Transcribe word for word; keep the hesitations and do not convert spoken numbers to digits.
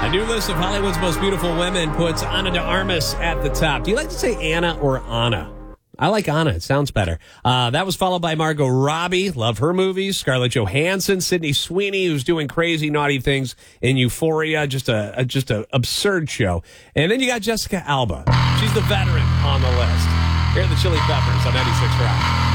A new list of Hollywood's most beautiful women puts Ana de Armas at the top. Do you like to say Anna or Anna? I like Anna. It sounds better. Uh, that was followed by Margot Robbie. Love her movies. Scarlett Johansson, Sydney Sweeney, who's doing crazy, naughty things in Euphoria. Just a, a just a absurd show. And then you got Jessica Alba. She's the veteran on the list. Here are the Chili Peppers on ninety-six Rock.